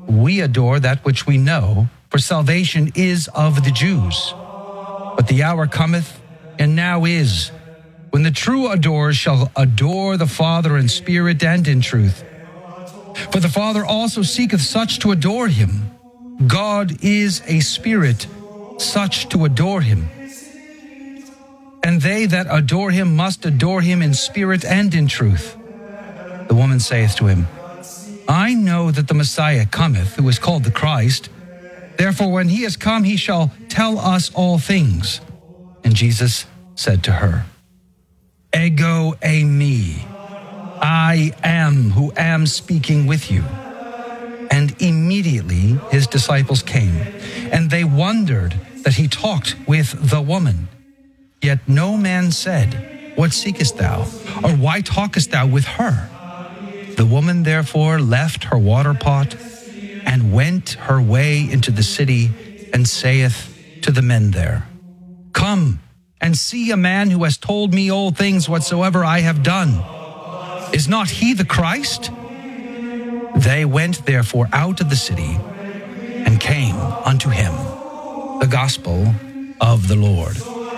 We adore that which we know, for salvation is of the Jews. But the hour cometh, and now is, when the true adorers shall adore the Father in spirit and in truth. For the Father also seeketh such to adore him. God is a spirit, such to adore him. And they that adore him must adore him in spirit and in truth. The woman saith to him, I know that the Messiah cometh, who is called the Christ. Therefore, when he is come, he shall tell us all things. And Jesus said to her, Ego eimi, I am who am speaking with you. And immediately his disciples came, and they wondered that he talked with the woman. Yet no man said, What seekest thou? Or why talkest thou with her? The woman therefore left her water pot and went her way into the city and saith to the men there, Come and see a man who has told me all things whatsoever I have done. Is not he the Christ? They went therefore out of the city and came unto him. The gospel of the Lord.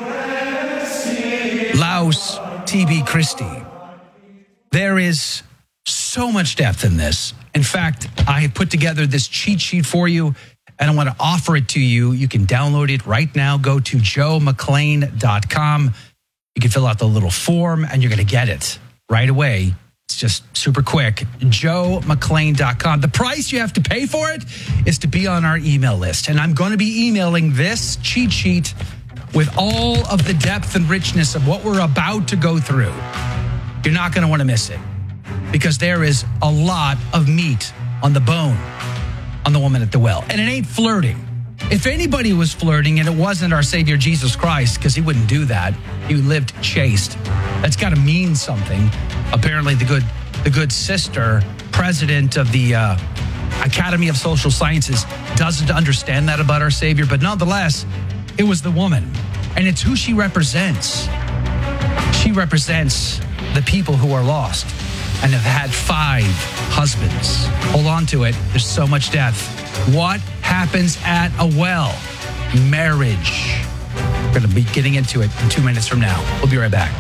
Laus tibi Christi. There is so much depth in this. In fact, I have put together this cheat sheet for you, and I want to offer it to you. You can download it right now. Go to joemcclain.com. You can fill out the little form, and you're going to get it right away. It's just super quick. joemcclain.com. The price you have to pay for it is to be on our email list. And I'm going to be emailing this cheat sheet with all of the depth and richness of what we're about to go through. You're not going to want to miss it, because there is a lot of meat on the bone on the woman at the well. And it ain't flirting. If anybody was flirting, and it wasn't our Savior Jesus Christ, because he wouldn't do that. He lived chaste. That's got to mean something. Apparently the good sister, president of the Academy of Social Sciences, doesn't understand that about our Savior. But nonetheless, it was the woman. And it's who she represents. She represents the people who are lost and have had 5 husbands. Hold on to it. There's so much depth. What happens at a well? Marriage. We're going to be getting into it in 2 minutes from now. We'll be right back.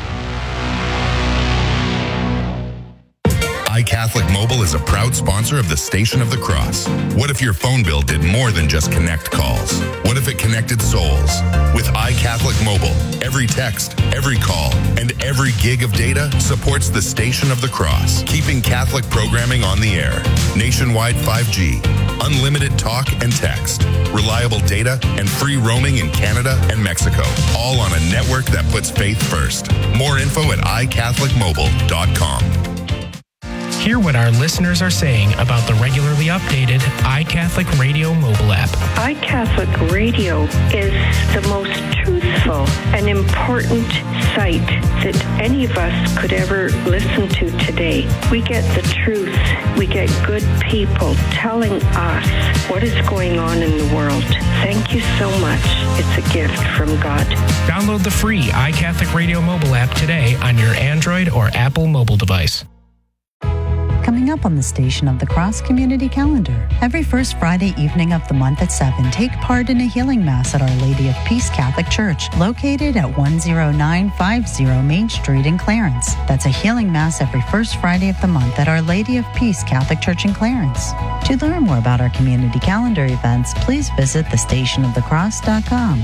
iCatholic Mobile is a proud sponsor of the Station of the Cross. What if your phone bill did more than just connect calls? What if it connected souls? With iCatholic Mobile, every text, every call, and every gig of data supports the Station of the Cross, keeping Catholic programming on the air. Nationwide 5G, unlimited talk and text, reliable data, and free roaming in Canada and Mexico, all on a network that puts faith first. More info at iCatholicMobile.com. Hear what our listeners are saying about the regularly updated iCatholic Radio mobile app. iCatholic Radio is the most truthful and important site that any of us could ever listen to today. We get the truth. We get good people telling us what is going on in the world. Thank you so much. It's a gift from God. Download the free iCatholic Radio mobile app today on your Android or Apple mobile device. Coming up on the Station of the Cross Community Calendar. Every first Friday evening of the month at 7, take part in a healing mass at Our Lady of Peace Catholic Church, located at 10950 Main Street in Clarence. That's a healing mass every first Friday of the month at Our Lady of Peace Catholic Church in Clarence. To learn more about our community calendar events, please visit thestationofthecross.com.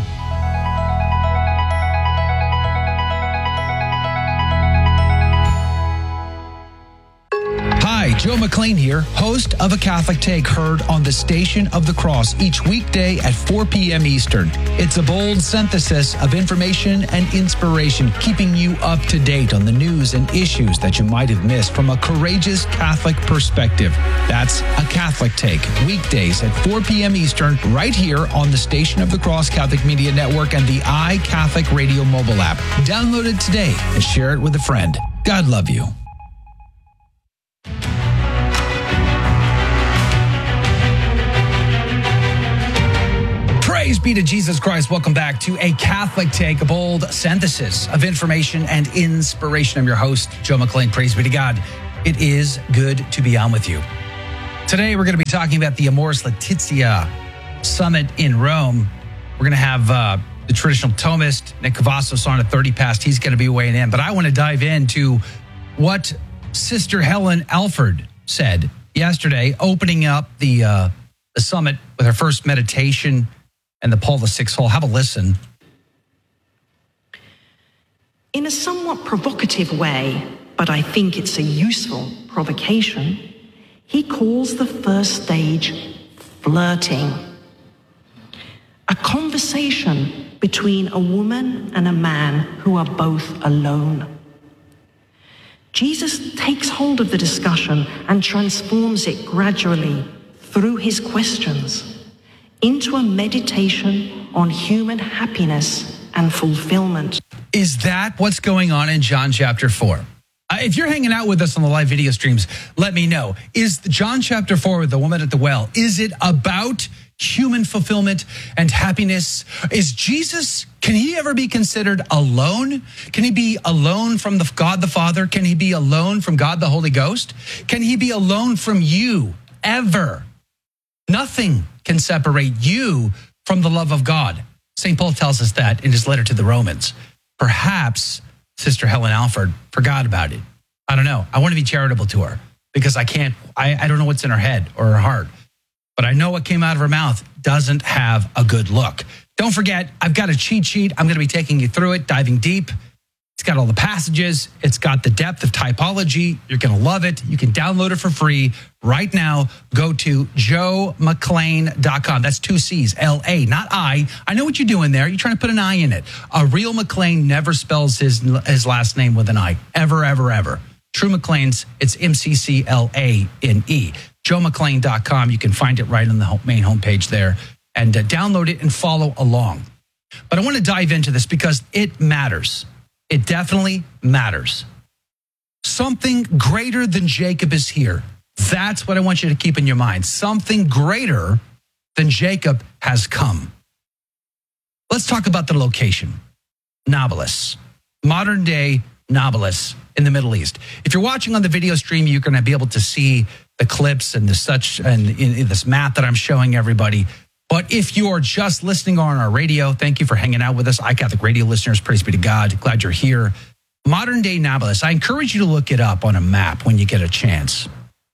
Joe McClain here, host of A Catholic Take, heard on the Station of the Cross each weekday at 4 p.m. Eastern. It's a bold synthesis of information and inspiration, keeping you up to date on the news and issues that you might have missed from a courageous Catholic perspective. That's A Catholic Take, weekdays at 4 p.m. Eastern, right here on the Station of the Cross Catholic Media Network and the iCatholic Radio mobile app. Download it today and share it with a friend. God love you. Praise be to Jesus Christ. Welcome back to A Catholic Take, a bold synthesis of information and inspiration. I'm your host, Joe McClain. Praise be to God. It is good to be on with you. Today, we're going to be talking about the Amoris Laetitia Summit in Rome. We're going to have the traditional Thomist, Nick Cavazos, on at 30 past. He's going to be weighing in. But I want to dive into what Sister Helen Alford said yesterday, opening up the summit with her first meditation and the Paul VI Hall. Have a listen. In a somewhat provocative way, but I think it's a useful provocation, he calls the first stage flirting. A conversation between a woman and a man who are both alone. Jesus takes hold of the discussion and transforms it gradually through his questions into a meditation on human happiness and fulfillment. Is that what's going on in John chapter 4? If you're hanging out with us on the live video streams, let me know. Is John chapter 4 with the woman at the well, is it about human fulfillment and happiness? Is Jesus, can he ever be considered alone? Can he be alone from God the Father? Can he be alone from God the Holy Ghost? Can he be alone from you ever? Nothing can separate you from the love of God. St. Paul tells us that in his letter to the Romans. Perhaps Sister Helen Alford forgot about it. I don't know. I want to be charitable to her because I don't know what's in her head or her heart. But I know what came out of her mouth doesn't have a good look. Don't forget, I've got a cheat sheet. I'm going to be taking you through it, diving deep. It's got all the passages. It's got the depth of typology. You're going to love it. You can download it for free right now. Go to joemclane.com. That's 2 C's, L-A, not I. I know what you're doing there. You're trying to put an I in it. A real McLean never spells his last name with an I. Ever, ever, ever. True McLean's, it's M-C-C-L-A-N-E. joemclane.com. You can find it right on the main homepage there. And download it and follow along. But I want to dive into this because it matters. It definitely matters. Something greater than Jacob is here. That's what I want you to keep in your mind. Something greater than Jacob has come. Let's talk about the location. Nablus, modern day Nablus in the Middle East. If you're watching on the video stream, you're going to be able to see the clips and in this map that I'm showing everybody. But if you're just listening on our radio, thank you for hanging out with us. iCatholic Radio listeners, praise be to God. Glad you're here. Modern day Nablus. I encourage you to look it up on a map when you get a chance.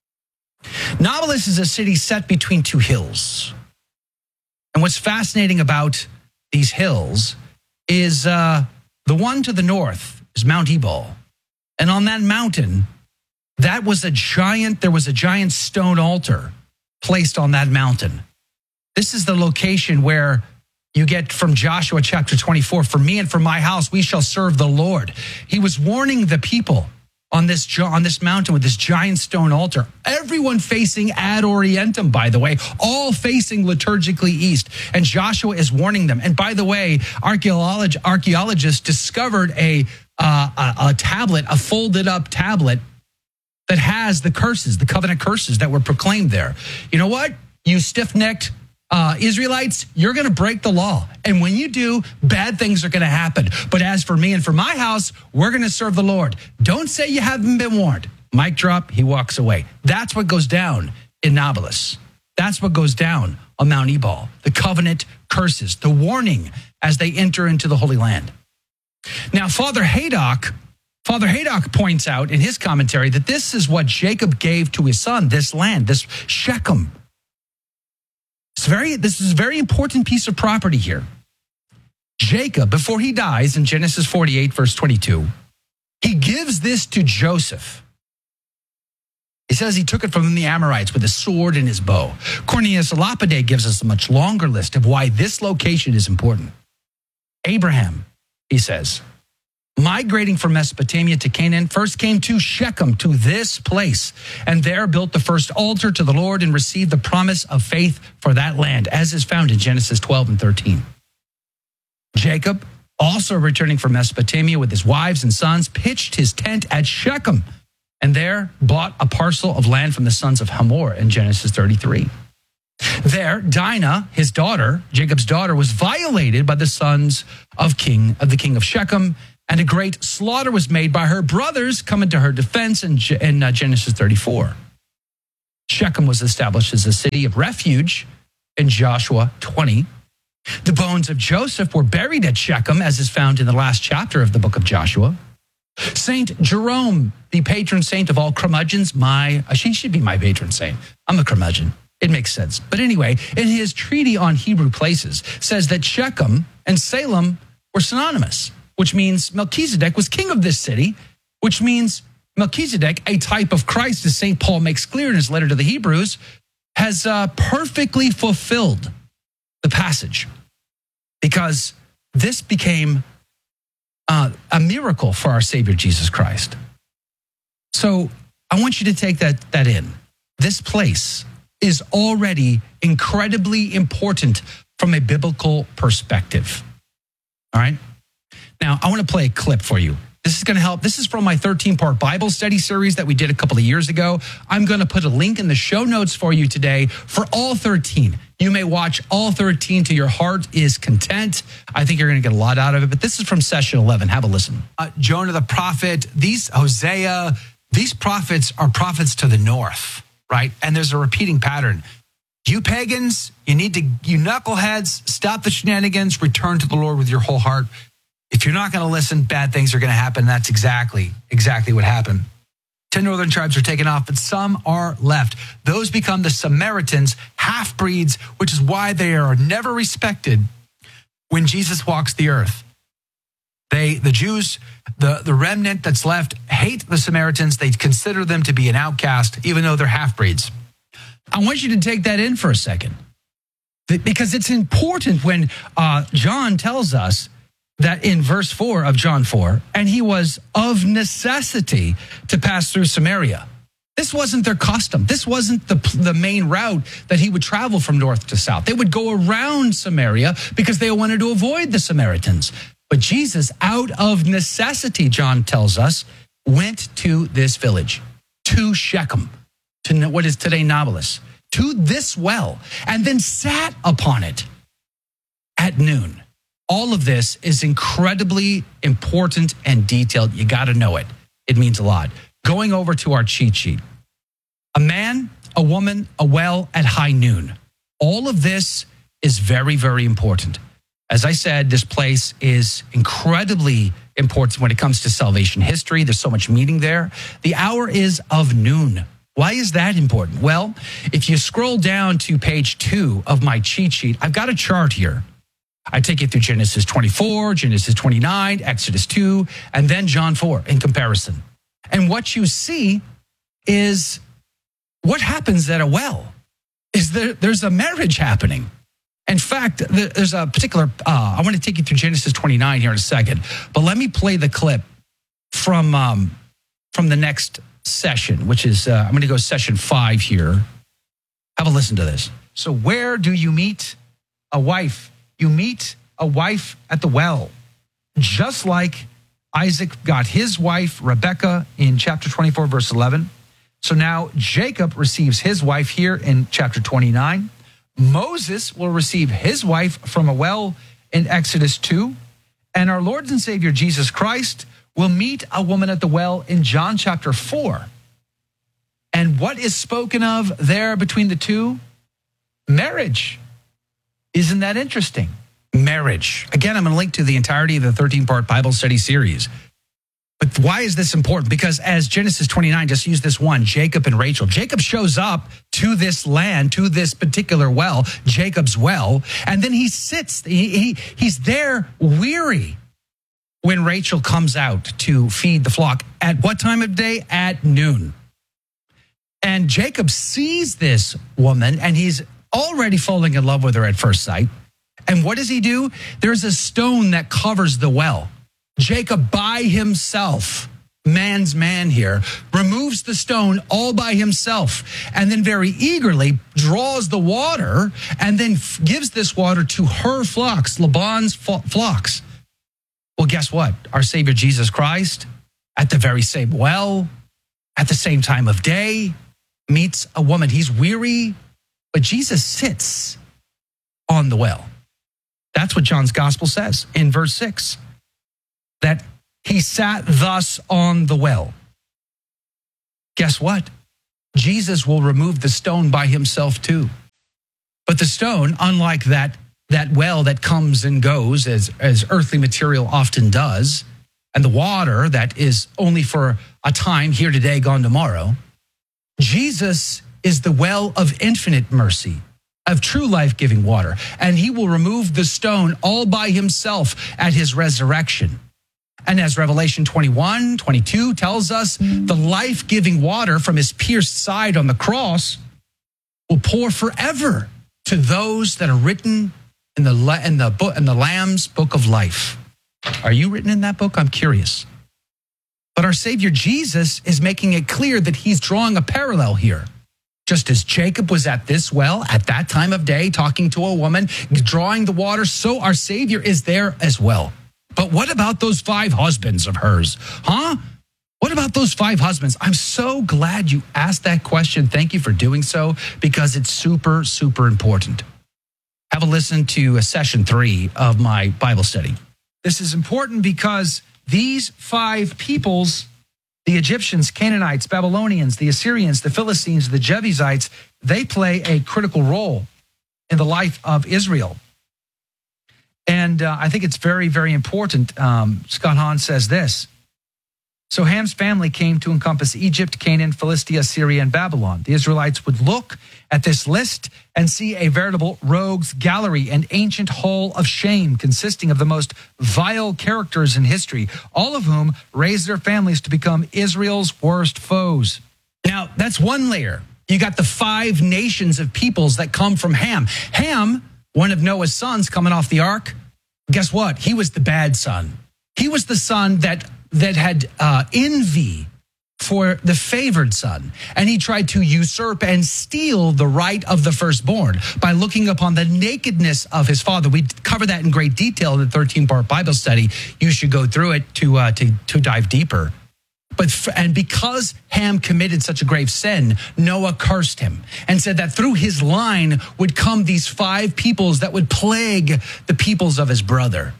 Nablus is a city set between two hills. And what's fascinating about these hills is the one to the north is Mount Ebal. And on that mountain, there was a giant stone altar placed on that mountain. This is the location where you get from Joshua chapter 24, for me and for my house, we shall serve the Lord. He was warning the people on this mountain with this giant stone altar, everyone facing ad orientem, by the way, all facing liturgically east. And Joshua is warning them. And by the way, archaeologists discovered a tablet, a folded up tablet that has the curses, the covenant curses that were proclaimed there. You know what? You stiff-necked Israelites, you're going to break the law. And when you do, bad things are going to happen. But as for me and for my house, we're going to serve the Lord. Don't say you haven't been warned. Mic drop, he walks away. That's what goes down in Nablus. That's what goes down on Mount Ebal. The covenant curses, the warning as they enter into the Holy Land. Now, Father Haydock points out in his commentary that this is what Jacob gave to his son, this land, this Shechem. This is a very important piece of property here. Jacob, before he dies in Genesis 48, verse 22, he gives this to Joseph. He says he took it from the Amorites with a sword and his bow. Cornelius Lapide gives us a much longer list of why this location is important. Abraham, he says, migrating from Mesopotamia to Canaan, first came to Shechem, to this place, and there built the first altar to the Lord and received the promise of faith for that land, as is found in Genesis 12 and 13. Jacob, also returning from Mesopotamia with his wives and sons, pitched his tent at Shechem, and there bought a parcel of land from the sons of Hamor in Genesis 33. There, Dinah, his daughter, Jacob's daughter, was violated by the sons of the king of Shechem, and a great slaughter was made by her brothers coming to her defense in Genesis 34. Shechem was established as a city of refuge in Joshua 20. The bones of Joseph were buried at Shechem, as is found in the last chapter of the book of Joshua. Saint Jerome, the patron saint of all curmudgeons, she should be my patron saint. I'm a curmudgeon. It makes sense. But anyway, in his treatise on Hebrew places, says that Shechem and Salem were synonymous, which means Melchizedek was king of this city, which means Melchizedek, a type of Christ, as St. Paul makes clear in his letter to the Hebrews, has perfectly fulfilled the passage, because this became a miracle for our Savior, Jesus Christ. So I want you to take that in. This place is already incredibly important from a biblical perspective. All right? Now, I want to play a clip for you. This is going to help. This is from my 13-part Bible study series that we did a couple of years ago. I'm going to put a link in the show notes for you today for all 13. You may watch all 13 till your heart is content. I think you're going to get a lot out of it, but this is from session 11. Have a listen. Jonah the prophet, Hosea, these prophets are prophets to the north, right? And there's a repeating pattern. You pagans, you knuckleheads, stop the shenanigans, return to the Lord with your whole heart. If you're not going to listen, bad things are going to happen. That's exactly what happened. 10 northern tribes are taken off, but some are left. Those become the Samaritans, half-breeds, which is why they are never respected when Jesus walks the earth. The Jews, the remnant that's left, hate the Samaritans. They consider them to be an outcast, even though they're half-breeds. I want you to take that in for a second, because it's important when John tells us that in verse 4 of John 4, and he was of necessity to pass through Samaria. This wasn't their custom. This wasn't the main route that he would travel from north to south. They would go around Samaria because they wanted to avoid the Samaritans. But Jesus, out of necessity, John tells us, went to this village, to Shechem, to what is today Nablus, to this well, and then sat upon it at noon. All of this is incredibly important and detailed. You got to know it. It means a lot. Going over to our cheat sheet. A man, a woman, a well at high noon. All of this is very, very important. As I said, this place is incredibly important when it comes to salvation history. There's so much meaning there. The hour is of noon. Why is that important? Well, if you scroll down to page 2 of my cheat sheet, I've got a chart here. I take you through Genesis 24, Genesis 29, Exodus 2, and then John 4 in comparison. And what you see is what happens at a well is there's a marriage happening. In fact, there's a particular, I want to take you through Genesis 29 here in a second, but let me play the clip from the next session, which is, I'm going to go session 5 here. Have a listen to this. So where do you meet a wife? You meet a wife at the well, just like Isaac got his wife, Rebekah, in chapter 24, verse 11. So now Jacob receives his wife here in chapter 29. Moses will receive his wife from a well in Exodus 2. And our Lord and Savior Jesus Christ will meet a woman at the well in John chapter 4. And what is spoken of there between the two? Marriage. Isn't that interesting? Marriage. Again, I'm going to link to the entirety of the 13-part Bible study series. But why is this important? Because as Genesis 29, just use this one, Jacob and Rachel. Jacob shows up to this land, to this particular well, Jacob's well, and then he sits, he's there weary when Rachel comes out to feed the flock. At what time of day? At noon. And Jacob sees this woman, and he's already falling in love with her at first sight. And what does he do? There's a stone that covers the well. Jacob by himself, man's man here, removes the stone all by himself and then very eagerly draws the water and then gives this water to her flocks, Laban's flocks. Well, guess what? Our Savior Jesus Christ, at the very same well, at the same time of day, meets a woman. He's weary, but Jesus sits on the well. That's what John's gospel says in verse 6, that he sat thus on the well. Guess what? Jesus will remove the stone by himself too. But the stone, unlike that well that comes and goes as earthly material often does, and the water that is only for a time, here today, gone tomorrow, Jesus is the well of infinite mercy, of true life-giving water, and he will remove the stone all by himself at his resurrection. And as Revelation 21:22 tells us, the life-giving water from his pierced side on the cross will pour forever to those that are written in the Lamb's book of life. Are you written in that book? I'm curious. But our Savior Jesus is making it clear that he's drawing a parallel here. Just as Jacob was at this well at that time of day, talking to a woman, drawing the water, so our Savior is there as well. But what about those 5 husbands of hers? Huh? What about those 5 husbands? I'm so glad you asked that question. Thank you for doing so, because it's super, super important. Have a listen to session 3 of my Bible study. This is important because these 5 peoples, the Egyptians, Canaanites, Babylonians, the Assyrians, the Philistines, the Jebusites, they play a critical role in the life of Israel. And I think it's very, very important. Scott Hahn says this. So Ham's family came to encompass Egypt, Canaan, Philistia, Syria, and Babylon. The Israelites would look at this list and see a veritable rogues gallery, an ancient hall of shame consisting of the most vile characters in history, all of whom raised their families to become Israel's worst foes. Now, that's one layer. You got the 5 nations of peoples that come from Ham. Ham, one of Noah's sons coming off the ark, guess what? He was the bad son. He was the son that had envy for the favored son. And he tried to usurp and steal the right of the firstborn by looking upon the nakedness of his father. We cover that in great detail in the 13-part Bible study. You should go through it to dive deeper. And because Ham committed such a grave sin, Noah cursed him and said that through his line would come these 5 peoples that would plague the peoples of his brother,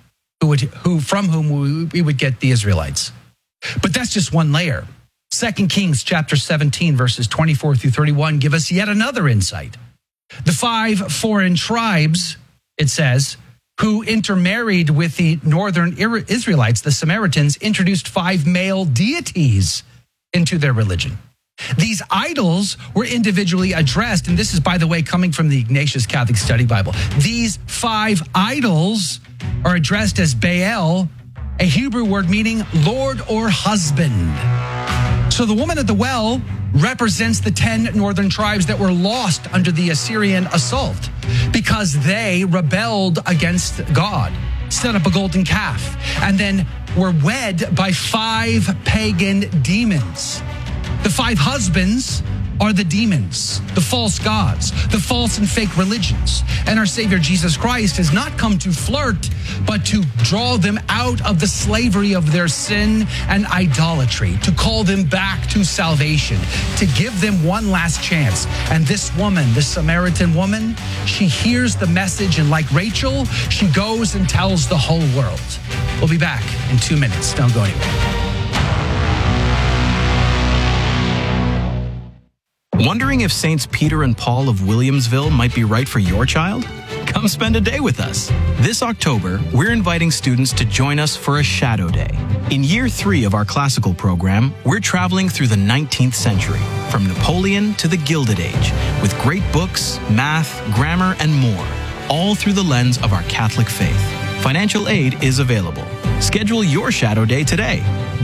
from whom we would get the Israelites. But that's just one layer. 2 Kings chapter 17, verses 24 through 31 give us yet another insight. The 5 foreign tribes, it says, who intermarried with the northern Israelites, the Samaritans, introduced 5 male deities into their religion. These idols were individually addressed, and this is, by the way, coming from the Ignatius Catholic Study Bible. These 5 idols are addressed as Baal, a Hebrew word meaning Lord or husband. So the woman at the well represents the 10 northern tribes that were lost under the Assyrian assault because they rebelled against God, set up a golden calf, and then were wed by 5 pagan demons. The 5 husbands are the demons, the false gods, the false and fake religions. And our Savior Jesus Christ has not come to flirt, but to draw them out of the slavery of their sin and idolatry, to call them back to salvation, to give them one last chance. And this woman, the Samaritan woman, she hears the message, and like Rachel, she goes and tells the whole world. We'll be back in 2 minutes. Don't go anywhere. Wondering if Saints Peter and Paul of Williamsville might be right for your child? Come spend a day with us. This October, we're inviting students to join us for a Shadow Day. In year 3 of our classical program, we're traveling through the 19th century, from Napoleon to the Gilded Age, with great books, math, grammar, and more, all through the lens of our Catholic faith. Financial aid is available. Schedule your Shadow Day today.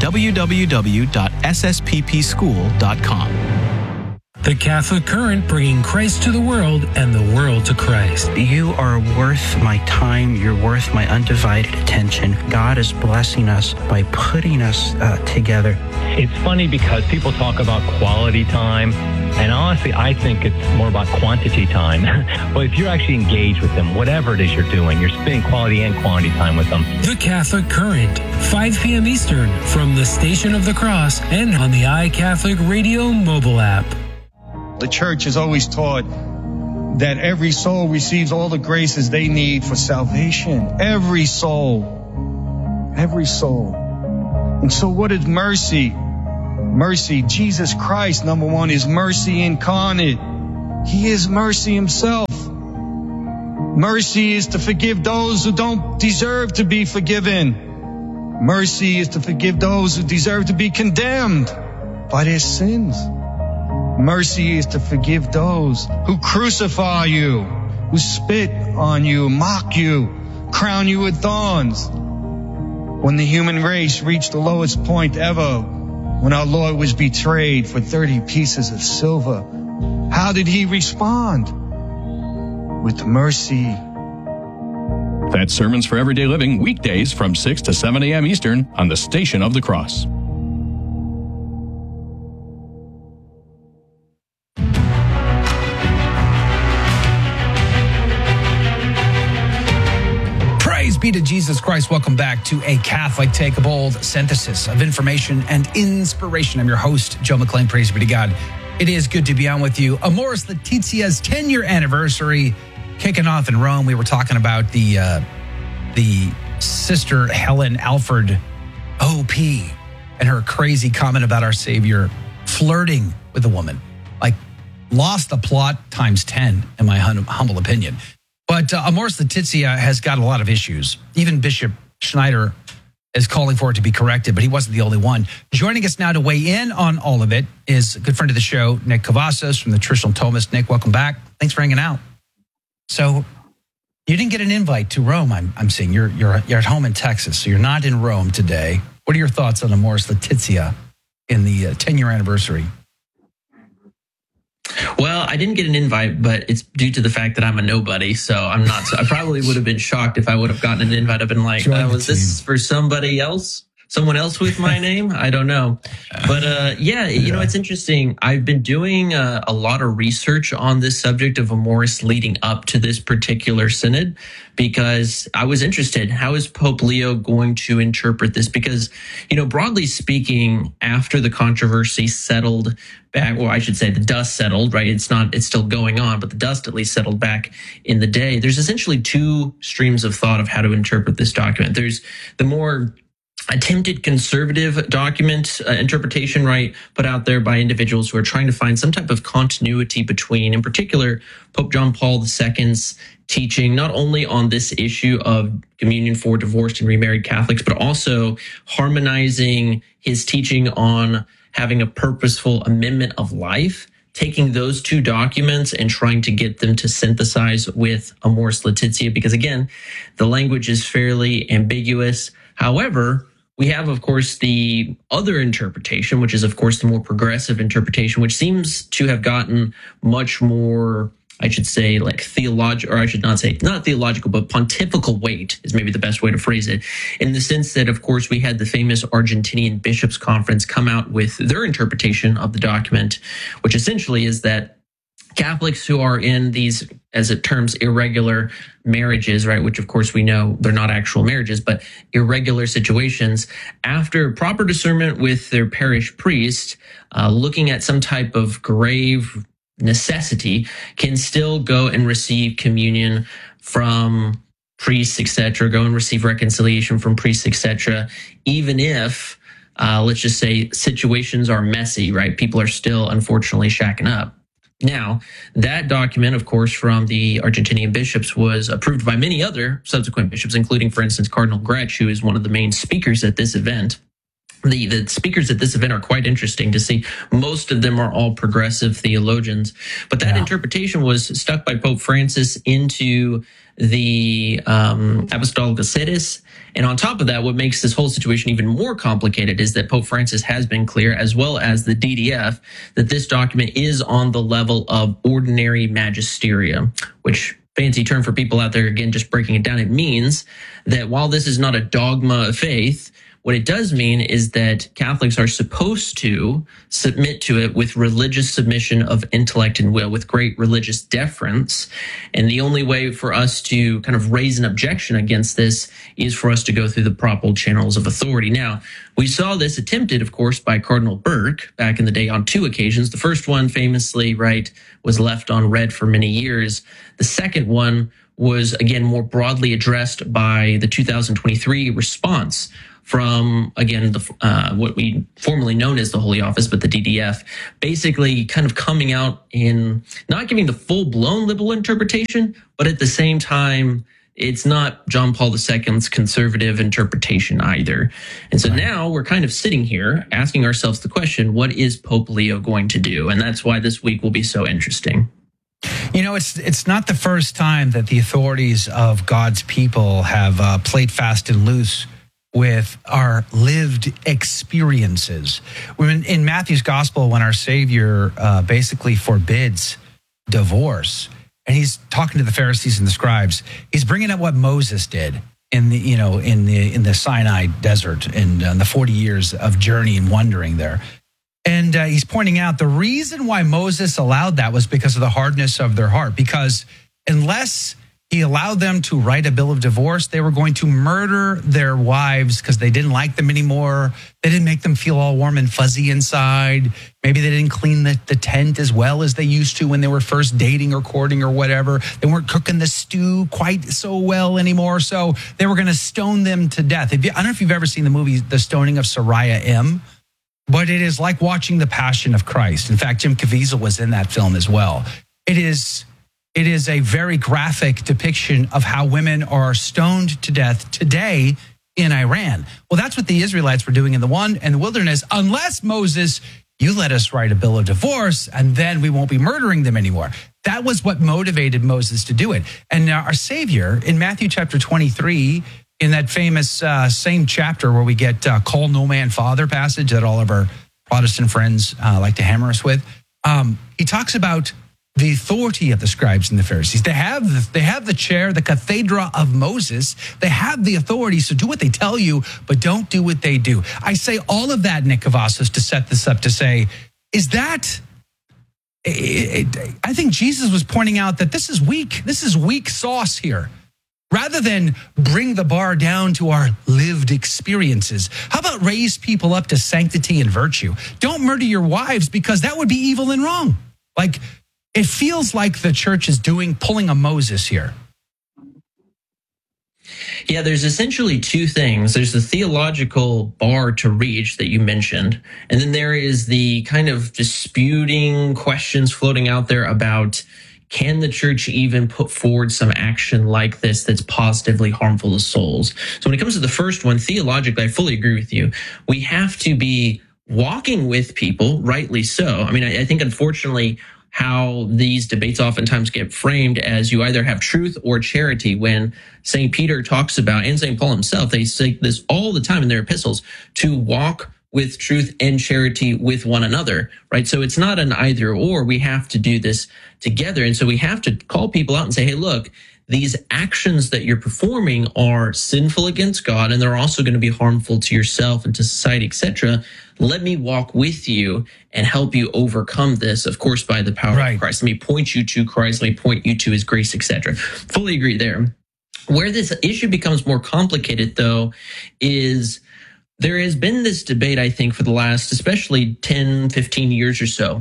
www.ssppschool.com. The Catholic Current, bringing Christ to the world and the world to Christ. You are worth my time. You're worth my undivided attention. God is blessing us by putting us together. It's funny because people talk about quality time, and honestly, I think it's more about quantity time. But if you're actually engaged with them, whatever it is you're doing, you're spending quality and quantity time with them. The Catholic Current, 5 p.m. Eastern, from the Station of the Cross and on the iCatholic Radio mobile app. The church has always taught that every soul receives all the graces they need for salvation. Every soul. Every soul. And so what is mercy Mercy, Jesus Christ, number one, is mercy incarnate. He is mercy himself. Mercy is to forgive those who don't deserve to be forgiven. Mercy is to forgive those who deserve to be condemned by their sins. Mercy is to forgive those who crucify you, who spit on you, mock you, crown you with thorns. When the human race reached the lowest point ever, when our Lord was betrayed for 30 pieces of silver, how did he respond? With mercy. That's Sermons for Everyday Living, weekdays from 6 to 7 a.m. Eastern on the Station of the Cross. Praise be to Jesus Christ. Welcome back to A Catholic Take, a bold synthesis of information and inspiration. I'm your host, Joe McClain. Praise be to God. It is good to be on with you. Amoris Laetitia's 10-year anniversary kicking off in Rome. We were talking about the Sister Helen Alford OP and her crazy comment about our Savior flirting with a woman. Like, lost the plot times 10, in my humble opinion. But Amoris Laetitia has got a lot of issues. Even Bishop Schneider is calling for it to be corrected, but he wasn't the only one. Joining us now to weigh in on all of it is a good friend of the show, Nick Cavazos from the Traditional Thomist. Nick, welcome back. Thanks for hanging out. So you didn't get an invite to Rome, I'm seeing. You're at home in Texas, so you're not in Rome today. What are your thoughts on Amoris Laetitia in the 10-year anniversary? Well, I didn't get an invite, but it's due to the fact that I'm a nobody. So I'm not. So I probably would have been shocked if I would have gotten an invite. I've been like, was this for somebody else? Someone else with my name? I don't know. But yeah, you know, it's interesting. I've been doing a lot of research on this subject of Amoris leading up to this particular synod because I was interested. How is Pope Leo going to interpret this? Because, you know, broadly speaking, after the controversy settled back, or I should say the dust settled, right? It's still going on, but the dust at least settled back in the day. There's essentially two streams of thought of how to interpret this document. There's the more attempted conservative document interpretation, right, put out there by individuals who are trying to find some type of continuity between, in particular, Pope John Paul II's teaching, not only on this issue of communion for divorced and remarried Catholics, but also harmonizing his teaching on having a purposeful amendment of life, taking those two documents and trying to get them to synthesize with Amoris Laetitia, because again, the language is fairly ambiguous. However, we have, of course, the other interpretation, which is, of course, the more progressive interpretation, which seems to have gotten much more, I should say, like theological, or I should not say, not theological, but pontifical weight is maybe the best way to phrase it, in the sense that, of course, we had the famous Argentinian Bishops' Conference come out with their interpretation of the document, which essentially is that Catholics who are in these, as it terms, irregular marriages, right, which of course we know they're not actual marriages, but irregular situations, after proper discernment with their parish priest, looking at some type of grave necessity, can still go and receive communion from priests, etc., go and receive reconciliation from priests, etc., even if, let's just say, situations are messy, right? People are still, unfortunately, shacking up. Now, that document, of course, from the Argentinian bishops was approved by many other subsequent bishops, including, for instance, Cardinal Gretsch, who is one of the main speakers at this event. The speakers at this event are quite interesting to see. Most of them are all progressive theologians. But that interpretation was stuck by Pope Francis into the Apostolical Sedes. And on top of that, what makes this whole situation even more complicated is that Pope Francis has been clear, as well as the DDF, that this document is on the level of ordinary magisterium, which, fancy term for people out there, again, just breaking it down, it means that while this is not a dogma of faith, what it does mean is that Catholics are supposed to submit to it with religious submission of intellect and will, with great religious deference. And the only way for us to kind of raise an objection against this is for us to go through the proper channels of authority. Now, we saw this attempted, of course, by Cardinal Burke back in the day on two occasions. The first one, famously, right, was left on read for many years. The second one was, again, more broadly addressed by the 2023 response from, again, what we formerly known as the Holy Office, but the DDF, basically kind of coming out in not giving the full-blown liberal interpretation, but at the same time, it's not John Paul II's conservative interpretation either. And so now we're kind of sitting here asking ourselves the question, what is Pope Leo going to do? And that's why this week will be so interesting. You know, it's not the first time that the authorities of God's people have played fast and loose with our lived experiences. In Matthew's gospel, when our Savior basically forbids divorce, and he's talking to the Pharisees and the scribes, he's bringing up what Moses did in the Sinai desert and the 40 years of journey and wandering there. And he's pointing out the reason why Moses allowed that was because of the hardness of their heart. Because unless he allowed them to write a bill of divorce, they were going to murder their wives because they didn't like them anymore. They didn't make them feel all warm and fuzzy inside. Maybe they didn't clean the tent as well as they used to when they were first dating or courting or whatever. They weren't cooking the stew quite so well anymore. So they were going to stone them to death. I don't know if you've ever seen the movie The Stoning of Sariah M., but it is like watching The Passion of Christ. In fact, Jim Caviezel was in that film as well. It is a very graphic depiction of how women are stoned to death today in Iran. Well, that's what the Israelites were doing in the wilderness. Unless, Moses, you let us write a bill of divorce, and then we won't be murdering them anymore. That was what motivated Moses to do it. And our Savior, in Matthew chapter 23, in that famous same chapter where we get call no man father passage that all of our Protestant friends like to hammer us with, he talks about the authority of the scribes and the Pharisees. They have the chair, the cathedra of Moses. They have the authority, so do what they tell you, but don't do what they do. I say all of that, Nick Cavazos, to set this up to say, is that... I think Jesus was pointing out that this is weak. This is weak sauce here. Rather than bring the bar down to our lived experiences, how about raise people up to sanctity and virtue? Don't murder your wives because that would be evil and wrong. Like, it feels like the church is pulling a Moses here. Yeah, there's essentially two things. There's the theological bar to reach that you mentioned, and then there is the kind of disputing questions floating out there about, can the church even put forward some action like this that's positively harmful to souls? So when it comes to the first one, theologically, I fully agree with you. We have to be walking with people, rightly so. I mean, I think, unfortunately, how these debates oftentimes get framed as you either have truth or charity, when St. Peter talks about, and St. Paul himself, they say this all the time in their epistles, to walk with truth and charity with one another, right? So it's not an either or. We have to do this together. And so we have to call people out and say, hey, look, these actions that you're performing are sinful against God, and they're also going to be harmful to yourself and to society, etc. Let me walk with you and help you overcome this, of course, by the power of Christ. Let me point you to Christ. Let me point you to his grace, etc. Fully agree there. Where this issue becomes more complicated, though, is there has been this debate, I think, for the last especially 10, 15 years or so,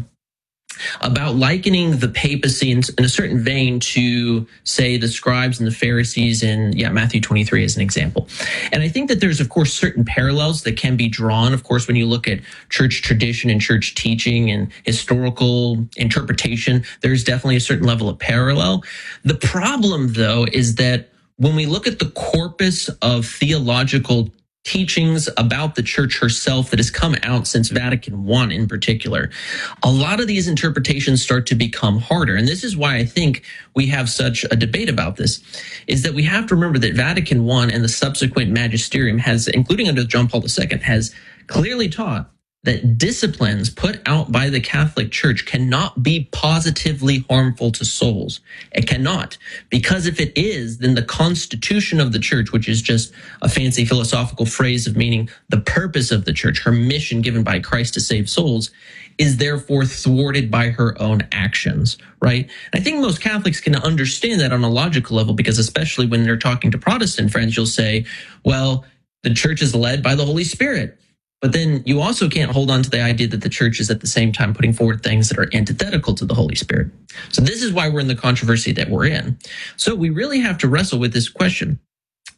about likening the papacy in a certain vein to, say, the scribes and the Pharisees in Matthew 23 as an example. And I think that there's, of course, certain parallels that can be drawn. Of course, when you look at church tradition and church teaching and historical interpretation, there's definitely a certain level of parallel. The problem, though, is that when we look at the corpus of theological teachings about the church herself that has come out since Vatican I in particular, a lot of these interpretations start to become harder. And this is why I think we have such a debate about this, is that we have to remember that Vatican I and the subsequent magisterium has, including under John Paul II, has clearly taught that disciplines put out by the Catholic Church cannot be positively harmful to souls. It cannot. Because if it is, then the constitution of the church, which is just a fancy philosophical phrase of meaning the purpose of the church, her mission given by Christ to save souls, is therefore thwarted by her own actions, right? And I think most Catholics can understand that on a logical level, because especially when they're talking to Protestant friends, you'll say, well, the church is led by the Holy Spirit. But then you also can't hold on to the idea that the church is at the same time putting forward things that are antithetical to the Holy Spirit. So this is why we're in the controversy that we're in. So we really have to wrestle with this question.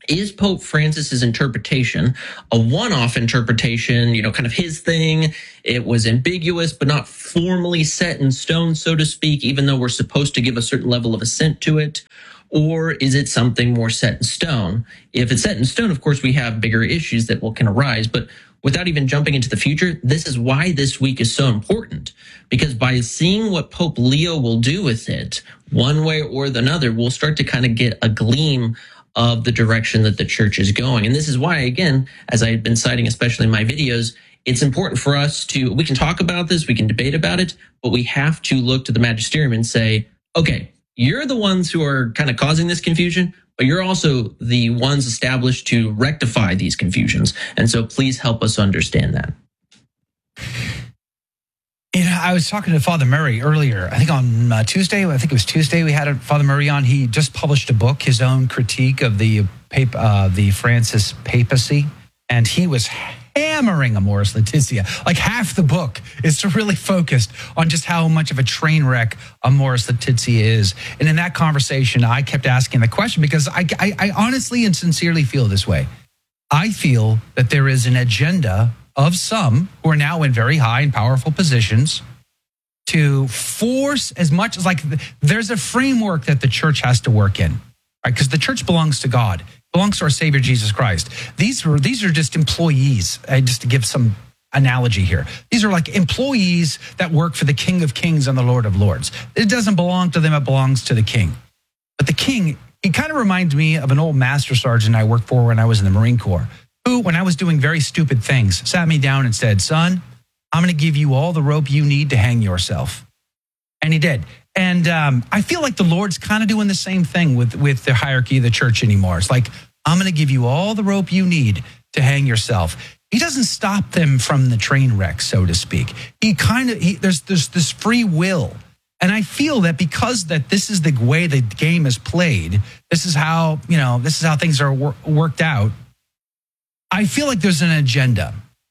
is Pope Francis's interpretation a one-off interpretation, kind of his thing? It was ambiguous, but not formally set in stone, so to speak, even though we're supposed to give a certain level of assent to it. Or is it something more set in stone? If it's set in stone, of course, we have bigger issues that can arise. But without even jumping into the future, this is why this week is so important. Because by seeing what Pope Leo will do with it, one way or another, we'll start to kind of get a gleam of the direction that the church is going. And this is why, again, as I've been citing, especially in my videos, it's important for us we can talk about this, we can debate about it, but we have to look to the magisterium and say, okay, you're the ones who are kind of causing this confusion, but you're also the ones established to rectify these confusions. And so please help us understand that. I was talking to Father Murray earlier, I think on Tuesday. I think it was Tuesday. We had Father Murray on. He just published a book, his own critique of the Francis papacy, and he was hammering Amoris Laetitia. Like half the book is really focused on just how much of a train wreck Amoris Laetitia is. And in that conversation, I kept asking the question because I honestly and sincerely feel this way. I feel that there is an agenda of some who are now in very high and powerful positions to force as much as there's a framework that the church has to work in, right? Because the church belongs to God, belongs to our Savior Jesus Christ. These are just employees. Just to give some analogy here, these are like employees that work for the King of Kings and the Lord of Lords. It doesn't belong to them; it belongs to the King. But the King, he kind of reminds me of an old master sergeant I worked for when I was in the Marine Corps, who, when I was doing very stupid things, sat me down and said, "Son, I'm going to give you all the rope you need to hang yourself." And he did. And I feel like the Lord's kind of doing the same thing with the hierarchy of the church anymore. It's like, I'm going to give you all the rope you need to hang yourself. He doesn't stop them from the train wreck, so to speak. There's this free will. And I feel that because that this is the way the game is played, this is how things are worked out. I feel like there's an agenda.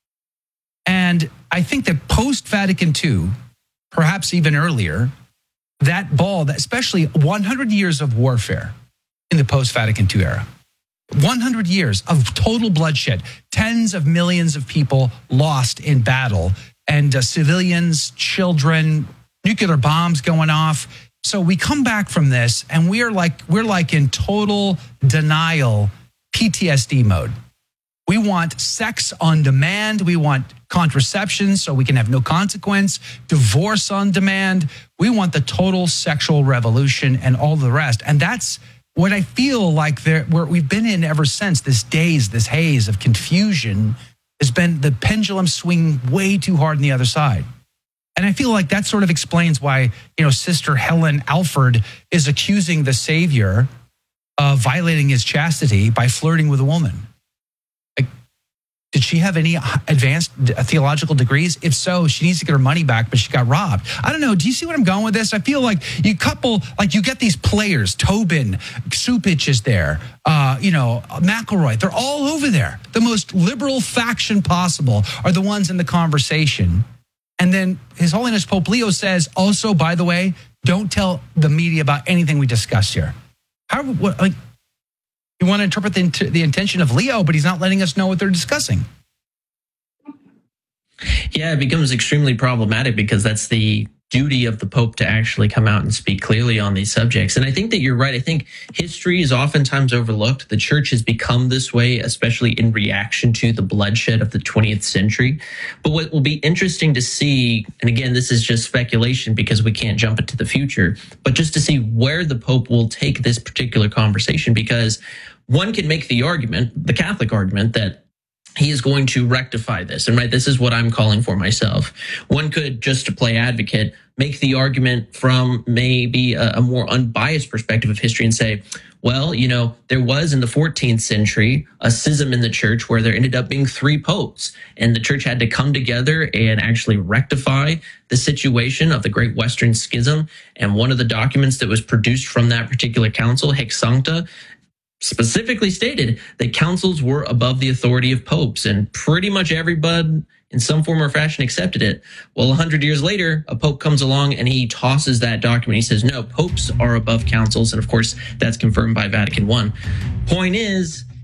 And I think that post-Vatican II, perhaps even earlier, that especially 100 years of warfare in the post-Vatican II era, 100 years of total bloodshed, tens of millions of people lost in battle, and civilians, children, nuclear bombs going off. So we come back from this and we're like in total denial, PTSD mode. We want sex on demand. We want contraception so we can have no consequence, divorce on demand. We want the total sexual revolution and all the rest. And that's what I feel like we've been in ever since. This haze of confusion has been the pendulum swinging way too hard on the other side. And I feel like that sort of explains why, Sister Helen Alford is accusing the Savior of violating his chastity by flirting with a woman. Did she have any advanced theological degrees? If so, she needs to get her money back, but she got robbed. I don't know. Do you see what I'm going with this? I feel like you get these players, Tobin, Supich is there, McElroy. They're all over there. The most liberal faction possible are the ones in the conversation. And then His Holiness Pope Leo says, also, by the way, don't tell the media about anything we discuss here. You want to interpret the intention of Leo, but he's not letting us know what they're discussing. Yeah, it becomes extremely problematic because that's the duty of the Pope to actually come out and speak clearly on these subjects. And I think that you're right. I think history is oftentimes overlooked. The church has become this way, especially in reaction to the bloodshed of the 20th century. But what will be interesting to see, and again, this is just speculation because we can't jump into the future, but just to see where the Pope will take this particular conversation, because one can make the argument, the Catholic argument, that he is going to rectify this. And this is what I'm calling for myself. One could, just to play advocate, make the argument from maybe a more unbiased perspective of history and say, well, there was in the 14th century a schism in the church where there ended up being 3 popes, and the church had to come together and actually rectify the situation of the Great Western Schism. And one of the documents that was produced from that particular council, Hic Sancta, specifically stated that councils were above the authority of popes, and pretty much everybody in some form or fashion accepted it. Well, 100 years later, a pope comes along and he tosses that document. He says, no, popes are above councils. And of course, that's confirmed by Vatican I. Point is,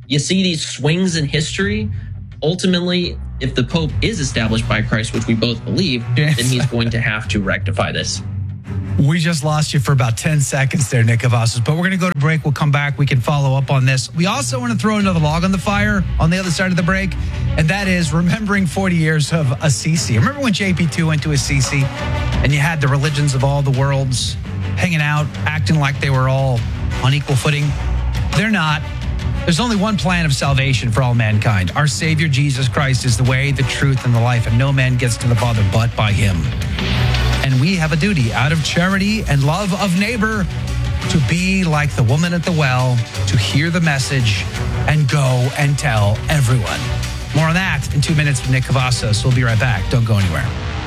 you see these swings in history. Ultimately, if the Pope is established by Christ, which we both believe, then he's going to have to rectify this. We just lost you for about 10 seconds there, Nick Cavazos, but we're going to go to break. We'll come back. We can follow up on this. We also want to throw another log on the fire on the other side of the break, and that is remembering 40 years of Assisi. Remember when JP2 went to Assisi and you had the religions of all the worlds hanging out, acting like they were all on equal footing? They're not. There's only one plan of salvation for all mankind. Our Savior, Jesus Christ, is the way, the truth, and the life, and no man gets to the Father but by him. And we have a duty out of charity and love of neighbor to be like the woman at the well, to hear the message and go and tell everyone. More on that in 2 minutes with Nick Cavazos. We'll be right back. Don't go anywhere.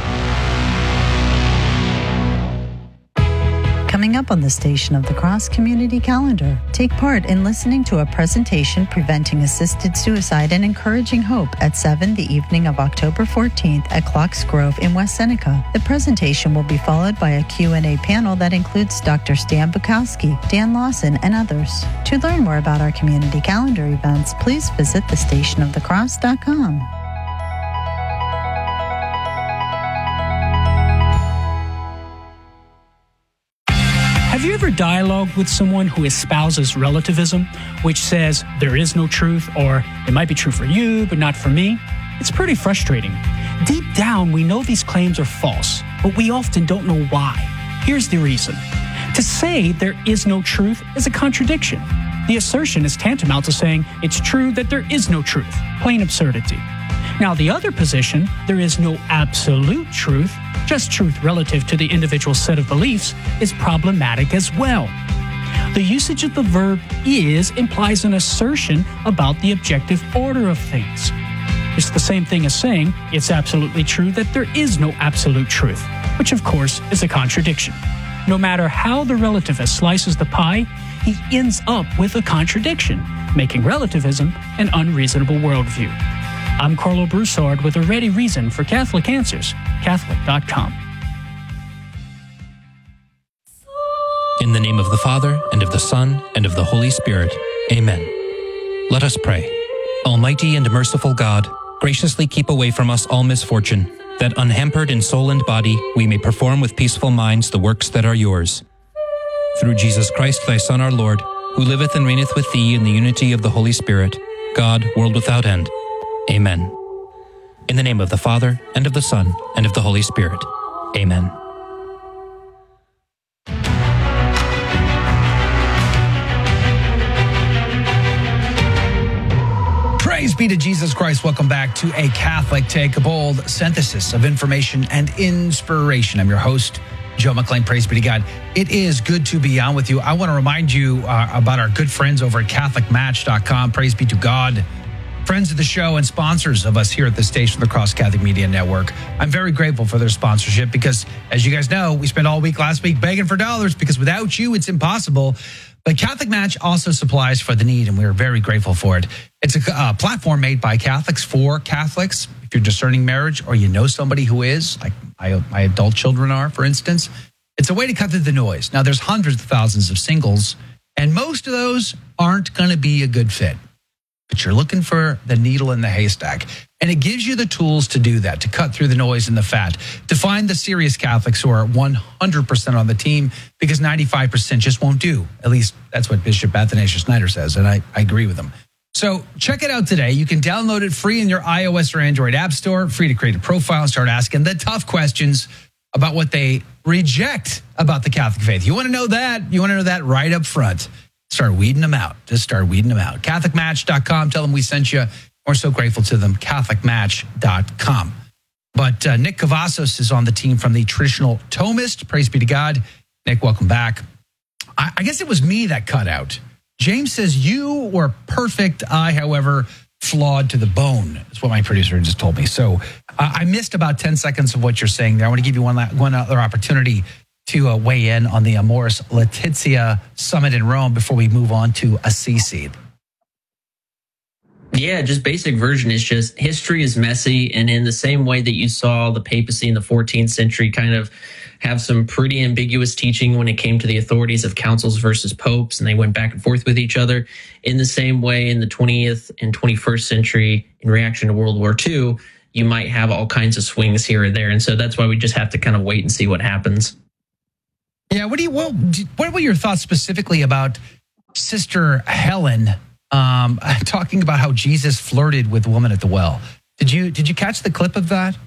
Coming up on the Station of the Cross Community Calendar, take part in listening to a presentation preventing assisted suicide and encouraging hope at 7 the evening of October 14th at Clocks Grove in West Seneca. The presentation will be followed by a Q&A panel that includes Dr. Stan Bukowski, Dan Lawson, and others. To learn more about our community calendar events, please visit thestationofthecross.com. Have you ever dialogued with someone who espouses relativism, which says there is no truth, or it might be true for you, but not for me? It's pretty frustrating. Deep down, we know these claims are false, but we often don't know why. Here's the reason. To say there is no truth is a contradiction. The assertion is tantamount to saying it's true that there is no truth. Plain absurdity. Now, the other position, there is no absolute truth, just truth relative to the individual set of beliefs, is problematic as well. The usage of the verb is implies an assertion about the objective order of things. It's the same thing as saying it's absolutely true that there is no absolute truth, which of course is a contradiction. No matter how the relativist slices the pie, he ends up with a contradiction, making relativism an unreasonable worldview. I'm Carlo Broussard with a ready reason for Catholic Answers, Catholic.com. In the name of the Father, and of the Son, and of the Holy Spirit. Amen. Let us pray. Almighty and merciful God, graciously keep away from us all misfortune, that unhampered in soul and body we may perform with peaceful minds the works that are yours. Through Jesus Christ, thy Son, our Lord, who liveth and reigneth with thee in the unity of the Holy Spirit, God, world without end. Amen. In the name of the Father, and of the Son, and of the Holy Spirit. Amen. Praise be to Jesus Christ. Welcome back to A Catholic Take, a bold synthesis of information and inspiration. I'm your host, Joe McLean. Praise be to God. It is good to be on with you. I want to remind you about our good friends over at CatholicMatch.com. Praise be to God. Friends of the show and sponsors of us here at the Station of the Cross Catholic Media Network. I'm very grateful for their sponsorship because, as you guys know, we spent all week last week begging for dollars because without you, it's impossible. But Catholic Match also supplies for the need, and we're very grateful for it. It's a platform made by Catholics for Catholics. If you're discerning marriage or you know somebody who is, like my adult children are, for instance, it's a way to cut through the noise. Now, there's hundreds of thousands of singles, and most of those aren't going to be a good fit. But you're looking for the needle in the haystack. And it gives you the tools to do that, to cut through the noise and the fat, to find the serious Catholics who are 100% on the team because 95% just won't do. At least that's what Bishop Athanasius Schneider says, and I agree with him. So check it out today. You can download it free in your iOS or Android app store, free to create a profile and start asking the tough questions about what they reject about the Catholic faith. You want to know that? You want to know that right up front. Start weeding them out. Just start weeding them out. CatholicMatch.com. Tell them we sent you. We're so grateful to them. CatholicMatch.com. But Nick Cavazos is on the team from the Traditional Thomist. Praise be to God. Nick, welcome back. I guess it was me that cut out. James says you were perfect. I, however, flawed to the bone. That's what my producer just told me. So I missed about 10 seconds of what you're saying there. I want to give you one other opportunity to weigh in on the Amoris Laetitia Summit in Rome before we move on to Assisi. Yeah, just basic version is just history is messy. And in the same way that you saw the papacy in the 14th century kind of have some pretty ambiguous teaching when it came to the authorities of councils versus popes, and they went back and forth with each other. In the same way, in the 20th and 21st century, in reaction to World War II, you might have all kinds of swings here or there. And so that's why we just have to kind of wait and see what happens. Yeah, what were your thoughts specifically about Sister Helen talking about how Jesus flirted with the woman at the well? Did you catch the clip of that?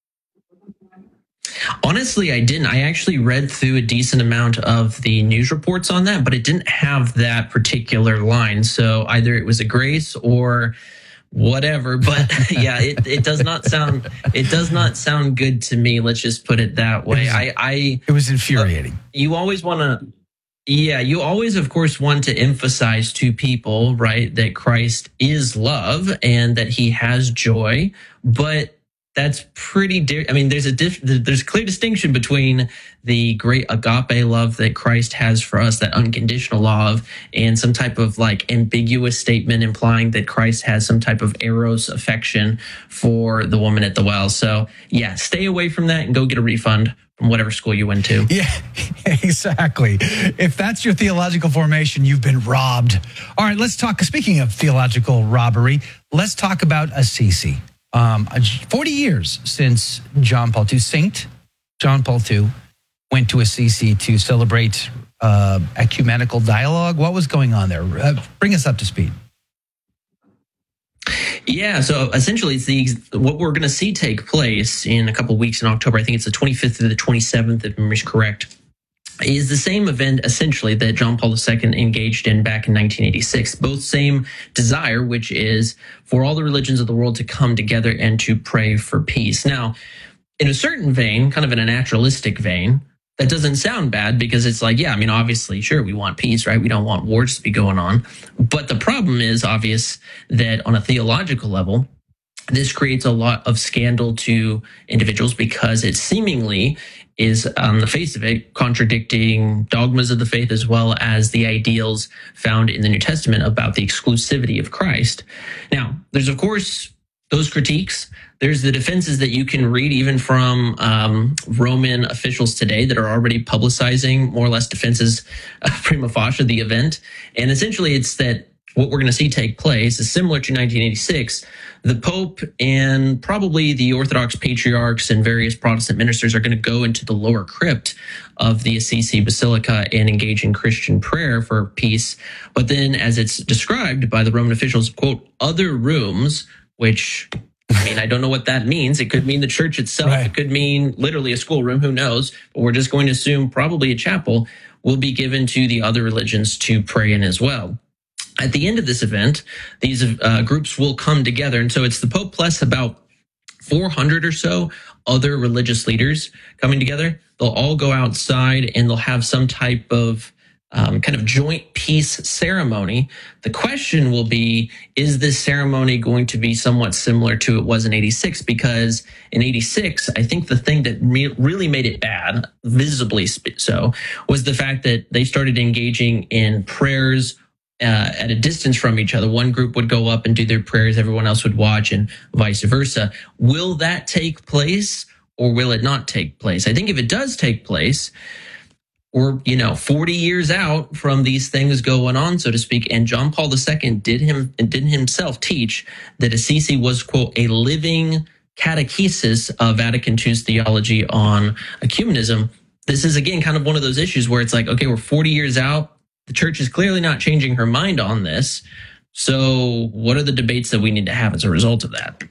Honestly, I didn't. I actually read through a decent amount of the news reports on that, but it didn't have that particular line. So either it was a grace or whatever. But yeah, it does not sound good to me. Let's just put it that way. It was infuriating. You always want to. Yeah, you always, of course, want to emphasize to people, right, that Christ is love and that he has joy, but that's pretty I mean, there's a clear distinction between the great agape love that Christ has for us, that unconditional love, and some type of like ambiguous statement implying that Christ has some type of eros affection for the woman at the well. So yeah, stay away from that and go get a refund from whatever school you went to. Yeah, exactly. If that's your theological formation, you've been robbed. All right, let's talk. Speaking of theological robbery, let's talk about Assisi. 40 years since Saint John Paul II went to Assisi to celebrate ecumenical dialogue. What was going on there? Bring us up to speed. Yeah, so essentially it's what we're going to see take place in a couple of weeks in October. I think it's the 25th to the 27th, if memory is correct, is the same event essentially that John Paul II engaged in back in 1986. Both same desire, which is for all the religions of the world to come together and to pray for peace. Now, in a certain vein, kind of in a naturalistic vein, that doesn't sound bad because it's like, yeah, I mean, obviously, sure, we want peace, right? We don't want wars to be going on. But the problem is obvious that on a theological level, this creates a lot of scandal to individuals because it seemingly is, on the face of it, contradicting dogmas of the faith as well as the ideals found in the New Testament about the exclusivity of Christ. Now, there's, of course, those critiques. There's the defenses that you can read even from Roman officials today that are already publicizing more or less defenses prima facie of the event. And essentially, it's that what we're going to see take place is similar to 1986. The Pope and probably the Orthodox patriarchs and various Protestant ministers are going to go into the lower crypt of the Assisi Basilica and engage in Christian prayer for peace. But then, as it's described by the Roman officials, quote, other rooms, which, I mean, I don't know what that means. It could mean the church itself. Right. It could mean literally a schoolroom. Who knows? But we're just going to assume probably a chapel will be given to the other religions to pray in as well. At the end of this event, these groups will come together. And so it's the Pope plus about 400 or so other religious leaders coming together. They'll all go outside and they'll have some type of kind of joint peace ceremony. The question will be, is this ceremony going to be somewhat similar to it was in 86? Because in 86, I think the thing that really made it bad, visibly so, was the fact that they started engaging in prayers at a distance from each other. One group would go up and do their prayers, everyone else would watch, and vice versa. Will that take place or will it not take place? I think if it does take place, we're 40 years out from these things going on, so to speak. And John Paul II did himself teach that Assisi was, quote, a living catechesis of Vatican II's theology on ecumenism. This is, again, kind of one of those issues where it's like, okay, we're 40 years out. The church is clearly not changing her mind on this. So what are the debates that we need to have as a result of that?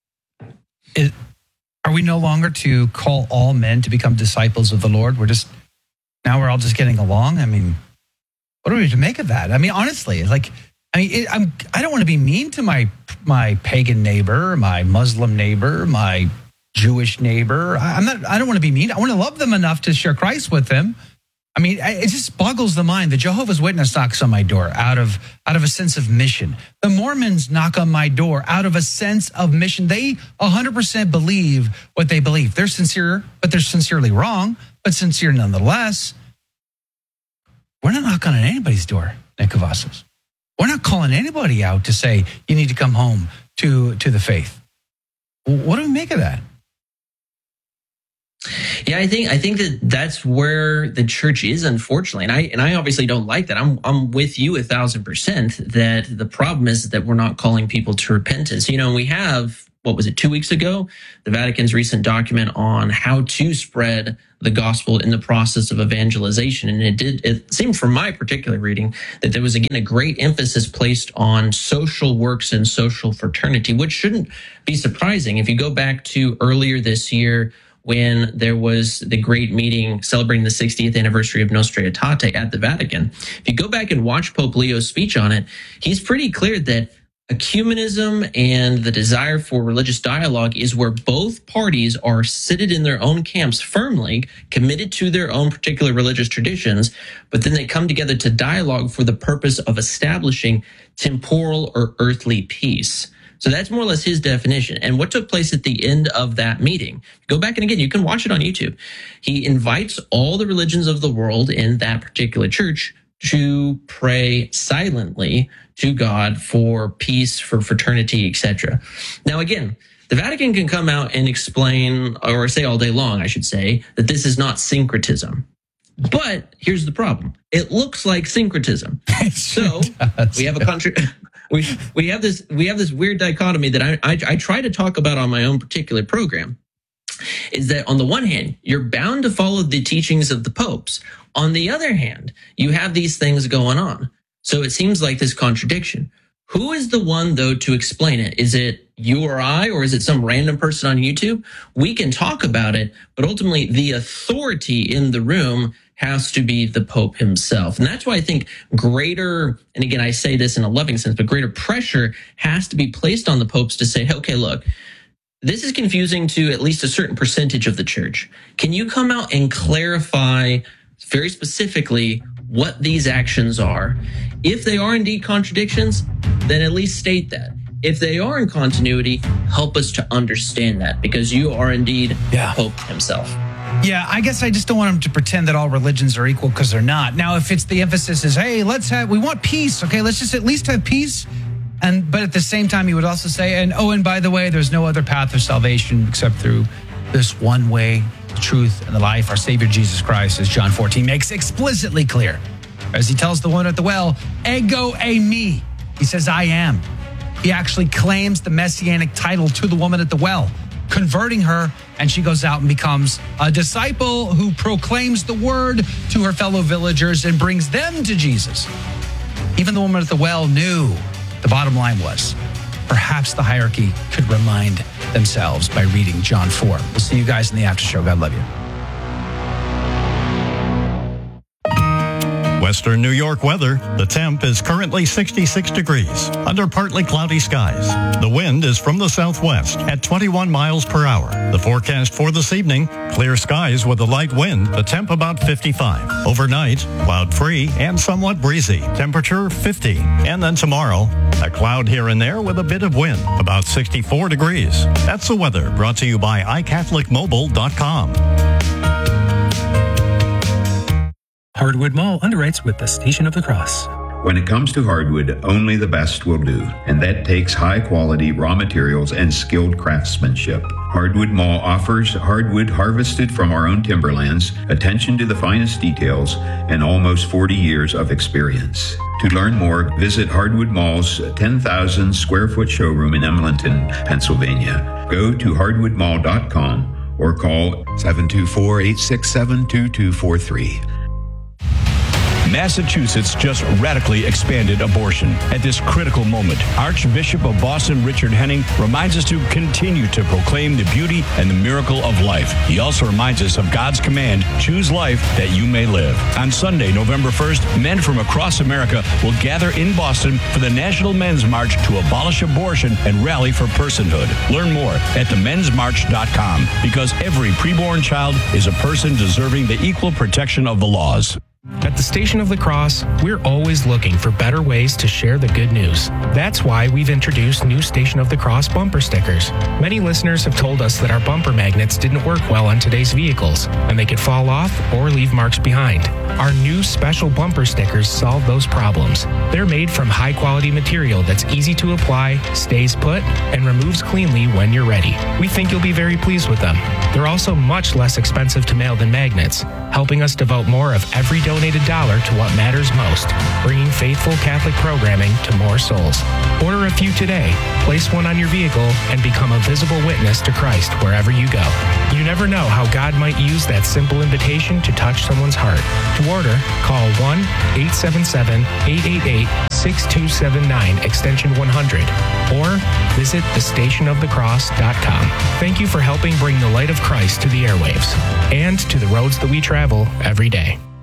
Are we no longer to call all men to become disciples of the Lord? Now we're all just getting along? I mean, what are we to make of that? I mean, honestly, I don't want to be mean to my pagan neighbor, my Muslim neighbor, my Jewish neighbor. I don't want to be mean. I want to love them enough to share Christ with them. I mean, it just boggles the mind. The Jehovah's Witness knocks on my door out of a sense of mission. The Mormons knock on my door out of a sense of mission. They 100% believe what they believe. They're sincere, but they're sincerely wrong, but sincere nonetheless. We're not knocking on anybody's door, Nick Cavazos. We're not calling anybody out to say, you need to come home to the faith. What do we make of that? Yeah, I think that's where the church is, unfortunately, and I obviously don't like that. I'm with you 1,000% that the problem is that we're not calling people to repentance. We have, what was it, 2 weeks ago, the Vatican's recent document on how to spread the gospel in the process of evangelization. And it seemed from my particular reading that there was, again, a great emphasis placed on social works and social fraternity, which shouldn't be surprising. If you go back to earlier this year, when there was the great meeting celebrating the 60th anniversary of Nostra Aetate at the Vatican, if you go back and watch Pope Leo's speech on it, he's pretty clear that ecumenism and the desire for religious dialogue is where both parties are seated in their own camps firmly, committed to their own particular religious traditions, but then they come together to dialogue for the purpose of establishing temporal or earthly peace. So that's more or less his definition. And what took place at the end of that meeting, go back and again, you can watch it on YouTube. He invites all the religions of the world in that particular church to pray silently to God for peace, for fraternity, etc. Now, again, the Vatican can come out and explain, or say all day long, I should say, that this is not syncretism. But here's the problem. It looks like syncretism. So we have we have this weird dichotomy that I try to talk about on my own particular program, is that on the one hand, you're bound to follow the teachings of the popes. On the other hand, you have these things going on. So it seems like this contradiction. Who is the one, though, to explain it? Is it you or I, or is it some random person on YouTube? We can talk about it, but ultimately the authority in the room has to be the Pope himself. And that's why I think greater, and again, I say this in a loving sense, but greater pressure has to be placed on the popes to say, okay, look, this is confusing to at least a certain percentage of the church. Can you come out and clarify very specifically what these actions are? If they are indeed contradictions, then at least state that. If they are in continuity, help us to understand that, because you are indeed the Pope himself. Yeah, I guess I just don't want them to pretend that all religions are equal, because they're not. Now, if it's the emphasis is, hey, we want peace, okay, let's just at least have peace. But at the same time, he would also say, and by the way, there's no other path of salvation except through this one way, the truth, and the life, our Savior Jesus Christ, as John 14 makes explicitly clear. As he tells the woman at the well, ego eimi. He says, I am. He actually claims the messianic title to the woman at the well, converting her, and she goes out and becomes a disciple who proclaims the word to her fellow villagers and brings them to Jesus. Even the woman at the well knew the bottom line was perhaps the hierarchy could remind themselves by reading John 4. We'll see you guys in the after show. God love you. Western New York weather. The temp is currently 66 degrees under partly cloudy skies. The wind is from the southwest at 21 miles per hour. The forecast for this evening, clear skies with a light wind. The temp about 55. Overnight, cloud-free and somewhat breezy. Temperature 50. And then tomorrow, a cloud here and there with a bit of wind. About 64 degrees. That's the weather brought to you by iCatholicMobile.com. Hardwood Mall underwrites with the Station of the Cross. When it comes to hardwood, only the best will do, and that takes high-quality raw materials and skilled craftsmanship. Hardwood Mall offers hardwood harvested from our own timberlands, attention to the finest details, and almost 40 years of experience. To learn more, visit Hardwood Mall's 10,000 square foot showroom in Emlenton, Pennsylvania. Go to hardwoodmall.com or call 724-867-2243. Massachusetts just radically expanded abortion. At this critical moment, Archbishop of Boston Richard Henning reminds us to continue to proclaim the beauty and the miracle of life. He also reminds us of God's command, choose life that you may live. On Sunday, November 1st, men from across America will gather in Boston for the National Men's March to abolish abortion and rally for personhood. Learn more at themensmarch.com, because every preborn child is a person deserving the equal protection of the laws. At the Station of the Cross, we're always looking for better ways to share the good news. That's why we've introduced new Station of the Cross bumper stickers. Many listeners have told us that our bumper magnets didn't work well on today's vehicles, and they could fall off or leave marks behind. Our new special bumper stickers solve those problems. They're made from high-quality material that's easy to apply, stays put, and removes cleanly when you're ready. We think you'll be very pleased with them. They're also much less expensive to mail than magnets, helping us devote more of every donated dollar to what matters most, bringing faithful Catholic programming to more souls. Order a few today, place one on your vehicle, and become a visible witness to Christ wherever you go. You never know how God might use that simple invitation to touch someone's heart. To order, call 1-877-888-6279, extension 100, or visit thestationofthecross.com. Thank you for helping bring the light of Christ to the airwaves and to the roads that we travel every day.